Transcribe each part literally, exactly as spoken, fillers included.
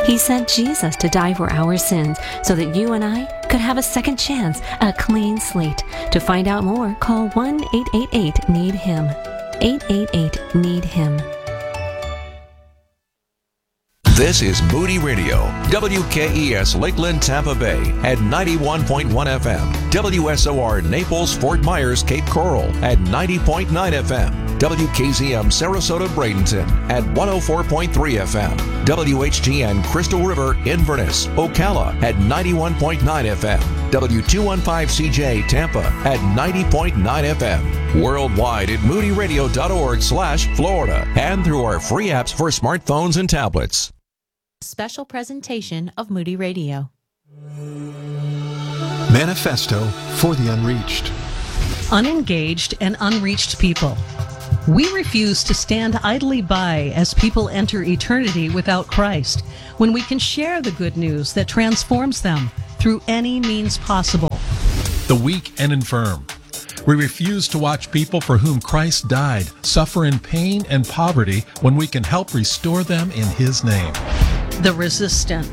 He sent Jesus to die for our sins so that you and I could have a second chance, a clean slate. To find out more, call one eight eight eight, need him. eight eight eight, need him. This is Moody Radio, W K E S Lakeland, Tampa Bay at ninety-one point one F M, W S O R Naples, Fort Myers, Cape Coral at ninety point nine F M, W K Z M Sarasota, Bradenton at one oh four point three F M, W H G N Crystal River, Inverness, Ocala at ninety-one point nine F M, W two fifteen C J Tampa at ninety point nine F M, worldwide at moody radio dot org slash Florida, and through our free apps for smartphones and tablets. Special presentation of Moody Radio. Manifesto for the Unreached. Unengaged and unreached people. We refuse to stand idly by as people enter eternity without Christ, when we can share the good news that transforms them through any means possible. The weak and infirm. We refuse to watch people for whom Christ died suffer in pain and poverty when we can help restore them in His name. The resistant.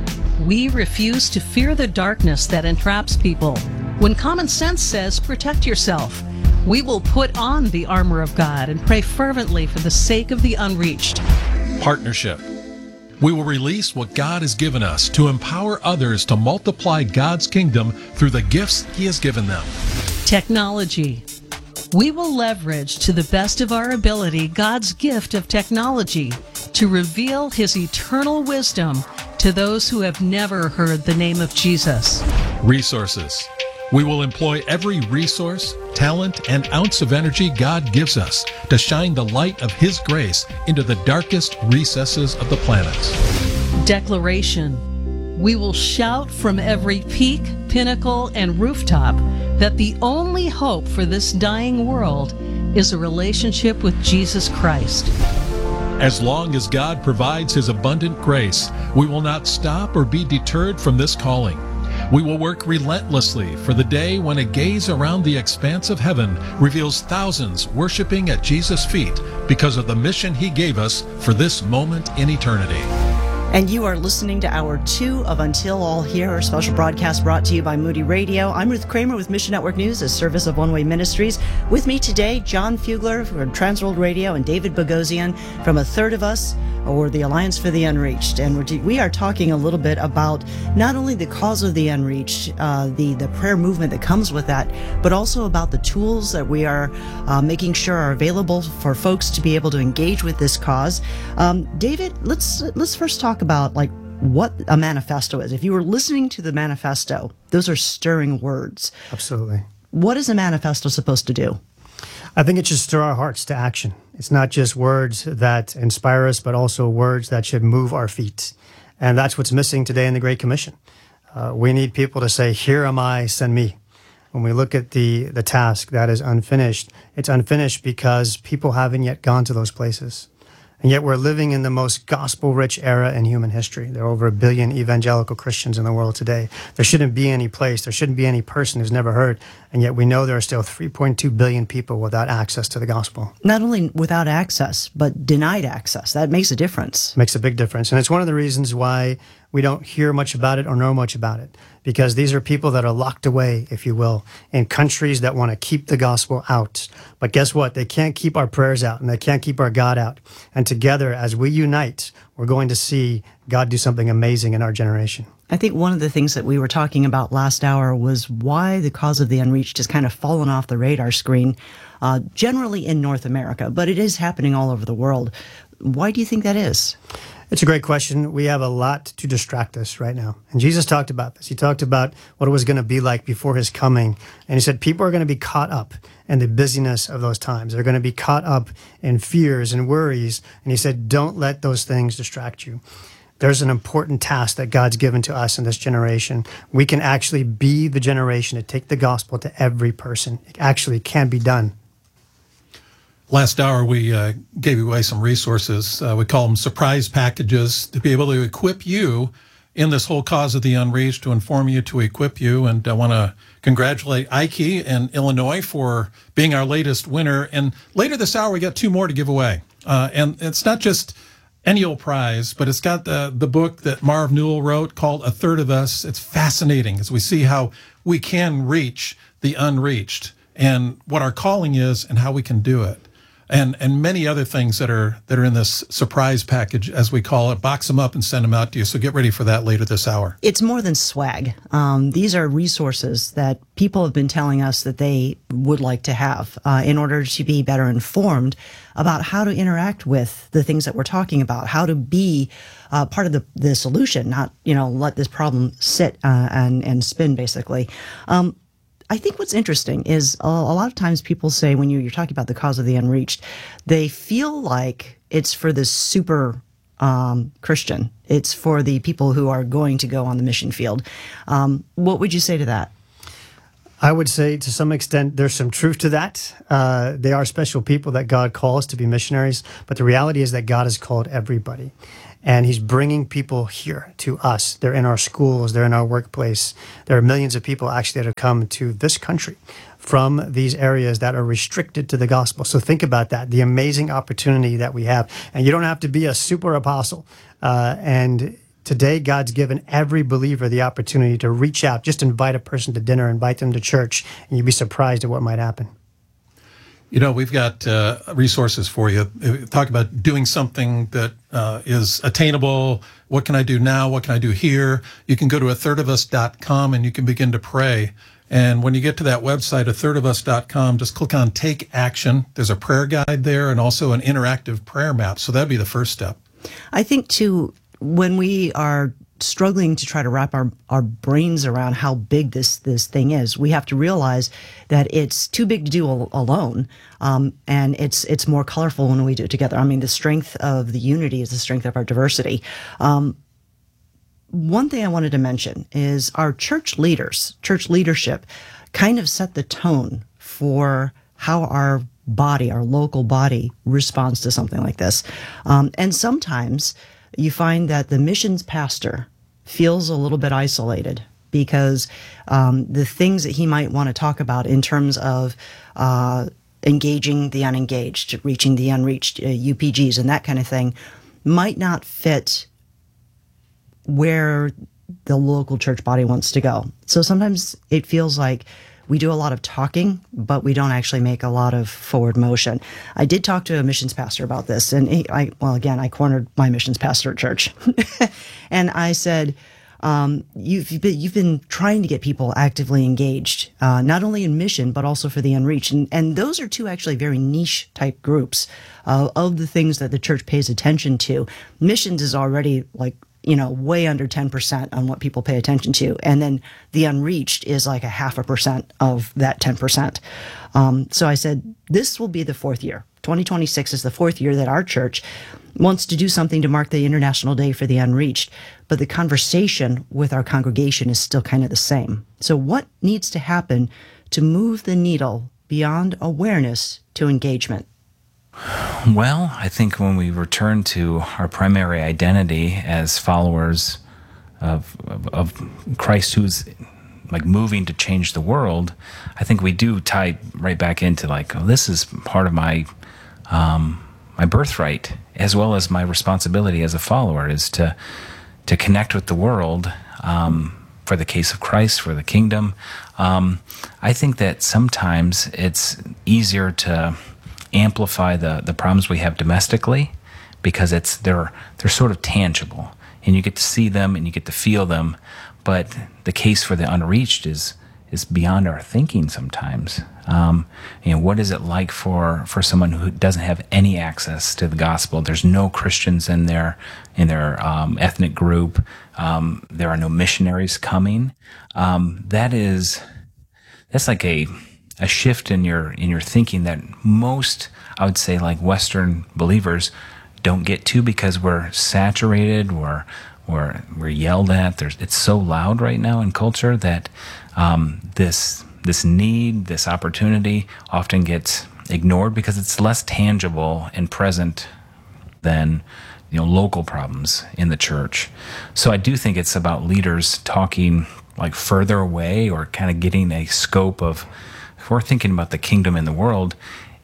We refuse to fear the darkness that entraps people. When common sense says protect yourself, we will put on the armor of God and pray fervently for the sake of the unreached. Partnership. We will release what God has given us to empower others to multiply God's kingdom through the gifts He has given them. Technology. We will leverage to the best of our ability God's gift of technology to reveal His eternal wisdom to those who have never heard the name of Jesus. Resources. We will employ every resource, talent, and ounce of energy God gives us to shine the light of His grace into the darkest recesses of the planet. Declaration. We will shout from every peak, pinnacle, and rooftop that the only hope for this dying world is a relationship with Jesus Christ. As long as God provides His abundant grace, we will not stop or be deterred from this calling. We will work relentlessly for the day when a gaze around the expanse of heaven reveals thousands worshiping at Jesus' feet because of the mission He gave us for this moment in eternity. And you are listening to Hour two of Until All Hear, our special broadcast brought to you by Moody Radio. I'm Ruth Kramer with Mission Network News, a service of One Way Ministries. With me today, John Fugler from Transworld Radio and David Bogosian from A Third of Us, or the Alliance for the Unreached. And we're, we are talking a little bit about not only the cause of the unreached, uh, the, the prayer movement that comes with that, but also about the tools that we are uh, making sure are available for folks to be able to engage with this cause. Um, David, let's let's first talk about like what a manifesto is. If you were listening to the manifesto, those are stirring words. Absolutely. What is a manifesto supposed to do? I think it should stir our hearts to action. It's not just words that inspire us, but also words that should move our feet. And that's what's missing today in the Great Commission. Uh, we need people to say, here am I, send me. When we look at the, the task that is unfinished, it's unfinished because people haven't yet gone to those places. And yet we're living in the most gospel-rich era in human history. There are over a billion evangelical Christians in the world today. There shouldn't be any place, there shouldn't be any person who's never heard, and yet we know there are still three point two billion people without access to the gospel. Not only without access, but denied access. That makes a difference. Makes a big difference. And it's one of the reasons why we don't hear much about it or know much about it, because these are people that are locked away, if you will, in countries that want to keep the gospel out. But guess what? They can't keep our prayers out, and they can't keep our God out. And together, as we unite, we're going to see God do something amazing in our generation. I think one of the things that we were talking about last hour was why the cause of the unreached has kind of fallen off the radar screen, uh, generally in North America, but it is happening all over the world. Why do you think that is? It's a great question. We have a lot to distract us right now. And Jesus talked about this. He talked about what it was going to be like before His coming. And He said people are going to be caught up in the busyness of those times. They're going to be caught up in fears and worries. And He said, don't let those things distract you. There's an important task that God's given to us in this generation. We can actually be the generation to take the gospel to every person. It actually can be done. Last hour, we uh, gave away some resources. Uh, we call them surprise packages to be able to equip you in this whole cause of the unreached, to inform you, to equip you. And I want to congratulate Ike in Illinois for being our latest winner. And later this hour, we got two more to give away. Uh, and it's not just annual prize, but it's got the, the book that Marv Newell wrote called A Third of Us. It's fascinating as we see how we can reach the unreached and what our calling is and how we can do it. And and many other things that are that are in this surprise package, as we call it. Box them up and send them out to you. So get ready for that later this hour. It's more than swag. Um, these are resources that people have been telling us that they would like to have uh, in order to be better informed about how to interact with the things that we're talking about, how to be uh, part of the, the solution, not, you know, let this problem sit uh, and, and spin, basically. Um, I think what's interesting is a, a lot of times people say when you, you're talking about the cause of the unreached, they feel like it's for the super um, Christian. It's for the people who are going to go on the mission field. Um, what would you say to that? I would say to some extent there's some truth to that. Uh, they are special people that God calls to be missionaries, but the reality is that God has called everybody. And he's bringing people here to us. They're in our schools. They're in our workplace. There are millions of people actually that have come to this country from these areas that are restricted to the gospel. So think about that, the amazing opportunity that we have. And you don't have to be a super apostle. Uh, and today, God's given every believer the opportunity to reach out, just invite a person to dinner, invite them to church, and you'd be surprised at what might happen. You know, we've got uh, resources for you. Talk about doing something that uh, is attainable. What can I do now? What can I do here? You can go to a third of us dot com and you can begin to pray. And when you get to that website, a third of us dot com, just click on Take Action. There's a prayer guide there and also an interactive prayer map. So that'd be the first step. I think, too, when we are struggling to try to wrap our, our brains around how big this, this thing is, we have to realize that it's too big to do al- alone. Um, and it's, it's more colorful when we do it together. I mean, the strength of the unity is the strength of our diversity. Um, one thing I wanted to mention is our church leaders, church leadership kind of set the tone for how our body, our local body, responds to something like this. Um, and sometimes you find that the missions pastor feels a little bit isolated because um, the things that he might want to talk about in terms of uh, engaging the unengaged, reaching the unreached, uh, U P Gs and that kind of thing might not fit where the local church body wants to go. So sometimes it feels like we do a lot of talking, but we don't actually make a lot of forward motion. I did talk to a missions pastor about this, and he, I, well, again, I cornered my missions pastor at church, and I said, um, you've, you've, been, you've been trying to get people actively engaged, uh, not only in mission, but also for the unreached, and, and those are two actually very niche type groups uh, of the things that the church pays attention to. Missions is already like, you know, way under ten percent on what people pay attention to. And then the unreached is like a half a percent of that ten percent. Um, so I said, this will be the fourth year. twenty twenty-six is the fourth year that our church wants to do something to mark the International Day for the Unreached. But the conversation with our congregation is still kind of the same. So what needs to happen to move the needle beyond awareness to engagement? Well, I think when we return to our primary identity as followers of, of, of Christ, who's like moving to change the world, I think we do tie right back into like, oh, this is part of my um, my birthright as well as my responsibility as a follower is to to connect with the world um, for the case of Christ, for the kingdom. Um, I think that sometimes it's easier to amplify the, the problems we have domestically because it's they're they're sort of tangible and you get to see them and you get to feel them, but the case for the unreached is is beyond our thinking sometimes. Um, you know, what is it like for, for someone who doesn't have any access to the gospel? There's no Christians in their in their um, ethnic group. Um, there are no missionaries coming. Um, that is that's like a a shift in your in your thinking that most, I would say, like Western believers don't get to because we're saturated, we're we're we're yelled at. There's it's so loud right now in culture that um, this this need, this opportunity, often gets ignored because it's less tangible and present than you know local problems in the church. So I do think it's about leaders talking like further away or kind of getting a scope of. If we're thinking about the kingdom in the world,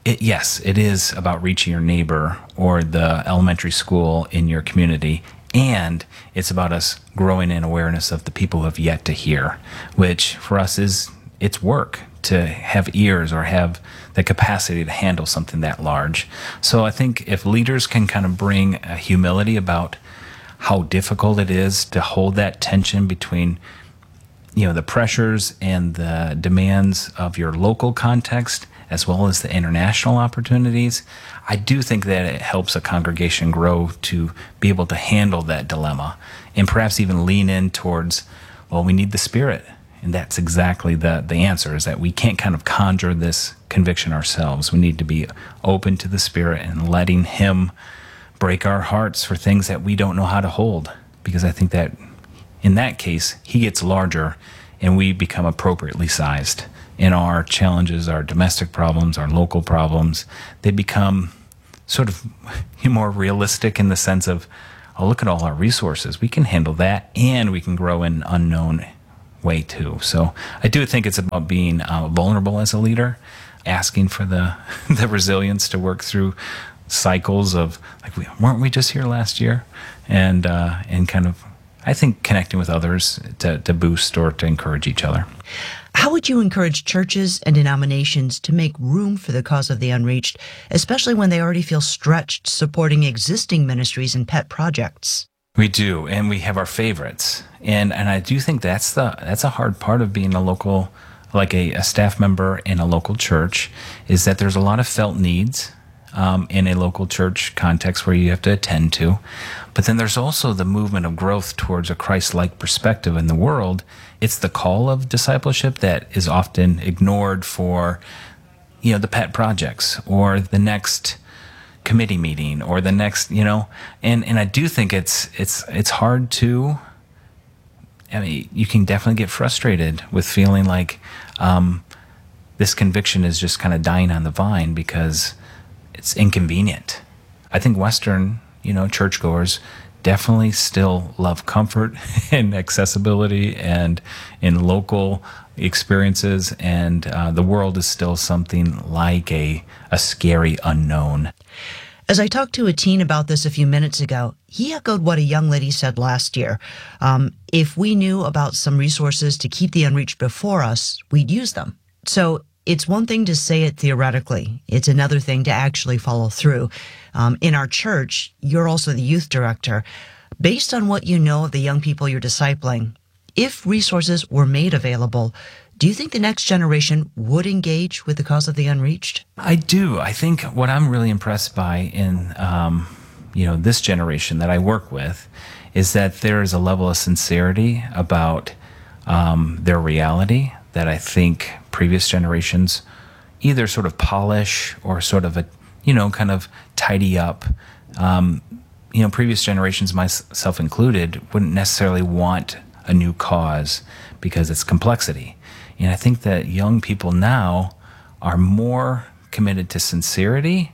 It, yes, it is about reaching your neighbor or the elementary school in your community, and it's about us growing in awareness of the people who have yet to hear, which for us is, it's work to have ears or have the capacity to handle something that large. So I think if leaders can kind of bring a humility about how difficult it is to hold that tension between, you know, the pressures and the demands of your local context as well as the international opportunities, I do think that it helps a congregation grow to be able to handle that dilemma and perhaps even lean in towards, well, we need the Spirit. And that's exactly the, the answer, is that we can't kind of conjure this conviction ourselves. We need to be open to the Spirit and letting Him break our hearts for things that we don't know how to hold. Because I think that in that case, He gets larger and we become appropriately sized. In our challenges, our domestic problems, our local problems, they become sort of more realistic in the sense of, oh, look at all our resources. We can handle that, and we can grow in an unknown way too. So I do think it's about being uh, vulnerable as a leader, asking for the the resilience to work through cycles of, like, we, weren't we just here last year? And uh, and kind of, I think, connecting with others to, to boost or to encourage each other. How would you encourage churches and denominations to make room for the cause of the unreached, especially when they already feel stretched supporting existing ministries and pet projects? We do, and we have our favorites. And and I do think that's the that's a hard part of being a local, like a, a staff member in a local church, is that there's a lot of felt needs um, in a local church context where you have to attend to. But then there's also the movement of growth towards a Christ-like perspective in the world. It's the call of discipleship that is often ignored for, you know, the pet projects or the next committee meeting or the next, you know, and, and I do think it's it's it's hard to, I mean, you can definitely get frustrated with feeling like um, this conviction is just kind of dying on the vine because it's inconvenient. I think Western, you know, churchgoers definitely still love comfort and accessibility and in local experiences, and uh, the world is still something like a, a scary unknown. As I talked to a teen about this a few minutes ago, he echoed what a young lady said last year. Um, if we knew about some resources to keep the unreached before us, we'd use them. So it's one thing to say it theoretically. It's another thing to actually follow through. Um, in our church, you're also the youth director. Based on what you know of the young people you're discipling, if resources were made available, do you think the next generation would engage with the cause of the unreached? I do. I think what I'm really impressed by in, um, you know, this generation that I work with is that there is a level of sincerity about um, their reality that I think previous generations either sort of polish or sort of, a, you know, kind of tidy up. Um, you know, previous generations, myself included, wouldn't necessarily want a new cause because it's complexity. And I think that young people now are more committed to sincerity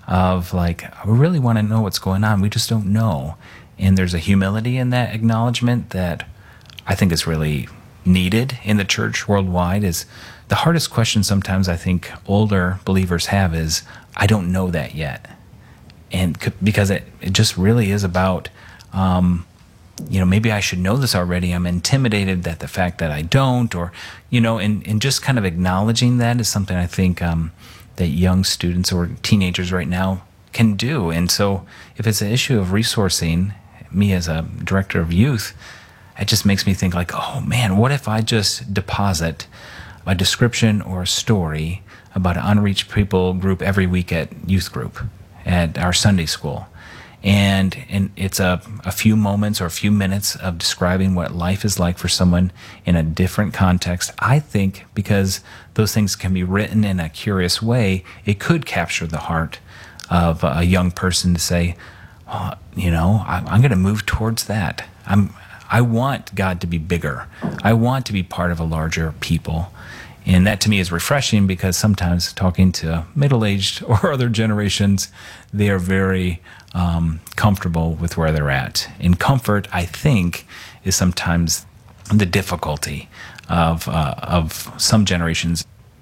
of like, we really want to know what's going on. We just don't know. And there's a humility in that acknowledgement that I think is really needed in the church worldwide. Is the hardest question sometimes I think older believers have is, I don't know that yet. And c- because it, it just really is about, um, you know, maybe I should know this already. I'm intimidated that the fact that I don't, or, you know, and, and just kind of acknowledging that is something I think um, that young students or teenagers right now can do. And so if it's an issue of resourcing, me as a director of youth, it just makes me think like, oh man, what if I just deposit a description or a story about an unreached people group every week at youth group, at our Sunday school. And and it's a, a few moments or a few minutes of describing what life is like for someone in a different context. I think because those things can be written in a curious way, it could capture the heart of a young person to say, oh, you know, I, I'm going to move towards that. I'm I want God to be bigger. I want to be part of a larger people. And that to me is refreshing because sometimes talking to middle-aged or other generations, they are very um, comfortable with where they're at. And comfort, I think, is sometimes the difficulty of uh, of some generations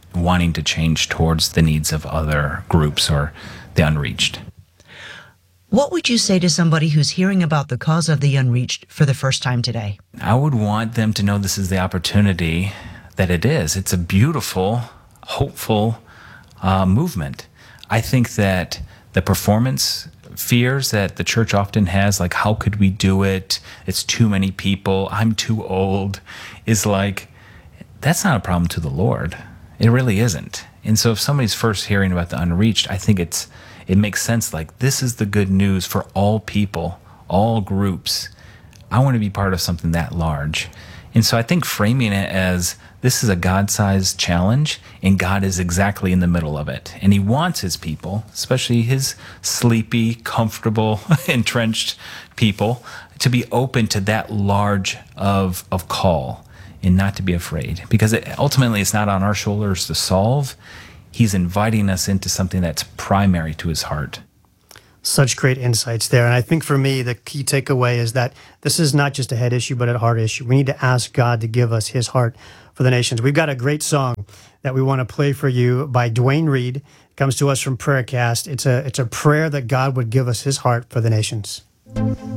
wanting to change towards the needs of other groups or the unreached. What would you say to somebody who's hearing about the cause of the unreached for the first time today? I would want them to know this is the opportunity that it is. It's a beautiful, hopeful uh, movement. I think that the performance fears that the church often has, like, how could we do it? It's too many people. I'm too old. Is like, that's not a problem to the Lord. It really isn't. And so if somebody's first hearing about the unreached, I think it's it makes sense. Like, this is the good news for all people, all groups. I want to be part of something that large. And so I think framing it as this is a God-sized challenge, and God is exactly in the middle of it. And he wants his people, especially his sleepy, comfortable, entrenched people, to be open to that large of, of call and not to be afraid. Because it, ultimately it's not on our shoulders to solve. He's inviting us into something that's primary to his heart. Such great insights there. And I think for me, the key takeaway is that this is not just a head issue, but a heart issue. We need to ask God to give us his heart for the nations. We've got a great song that we want to play for you by Dwayne Reed. It comes to us from Prayercast. It's a, it's a prayer that God would give us his heart for the nations.